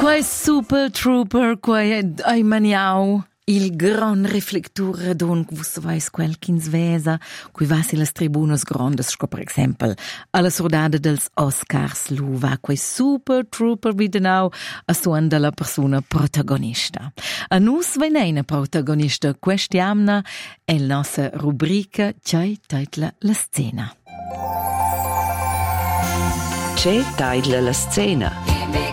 Quai super trooper, quai ai maniau. Il gran riflectur don vus vais quel ch'ins vesa, cui vasi las tribunas grandes, sco per exempel alla sordada dels Oscars lu va quai super trooper videnau a suon della persona protagonista. A nus veneina protagonista questiamna è la nostra rubrica C'è taitla la scena. C'è taitla la scena.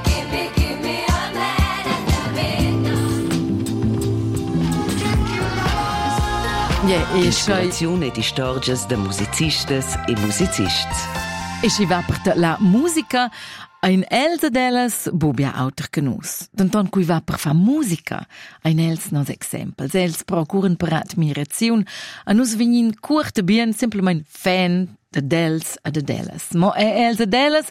Ispirazione di storie da musicistas e musicists. E si va per la musica ein elsa delas bubia auter che nus. Denton cui va per fa musica ein els nos exempels. Els procuren per admirazione a nus vignin curte bien simplement fan de dels a de delas. Mo elsa delas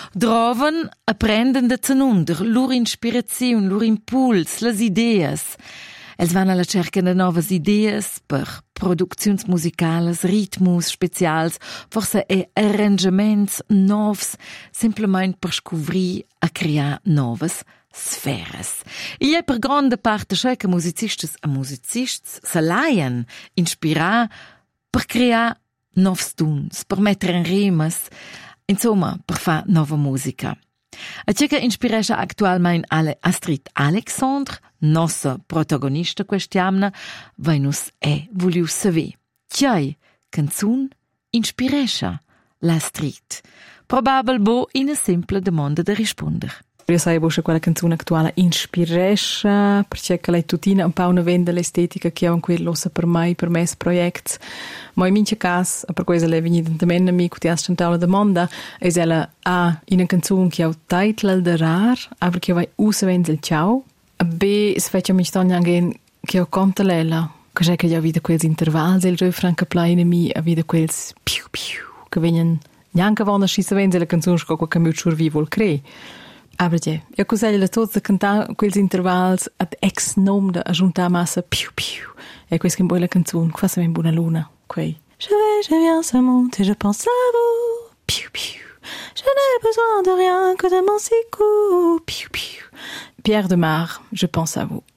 droven apprenden de zenunder, lur inspirazione, lur impuls, las ideas. Els van alla cerca de novas ideas per produczions musicales, ritmus specials, forse arrangements novs, simplement per scovrir a crear novas sferas. Il è per grande parte che musicistas a musicists se laien inspirar per crear novs tuns, per mettere in rimas, insomma, per fa nova musica. A ce che inspiresce attualmente Astrid Alexandre, nostra protagonista questiamna, venus vogliu saver. C'è canzun inspiresce l'Astrid? Probabel bo in una semple domanda da rispondere. Io sai che quella canzone attuale ispiresce perché lei tutina un po' una venda l'estetica che è un quello per me progetto. Ma in mio caso, per questo lei è venuta da me amico ti ha sentito la domanda, è ella in una canzone che ha un titolo da rar, perché vai usa vende il ciao, b se faccia mi sto anche che ho conta lela, che c'è che ha vita quels intervalli, il refrain che play in me, ha vita quels piu piu che vengono neanche quando si vende la canzone che mi survivo il crei. Aber ja, io consiglio a tutti di cantare quels intervalli ad ex nome da aggiuntare massa più più. E questa è una buona canzone, che fa una buona luna. Quei. Je vais, je viens, ça monte et je pense à vous. Più più. Je n'ai besoin de rien que de mon sicou. Più più. Pierre de Mar, je pense à vous.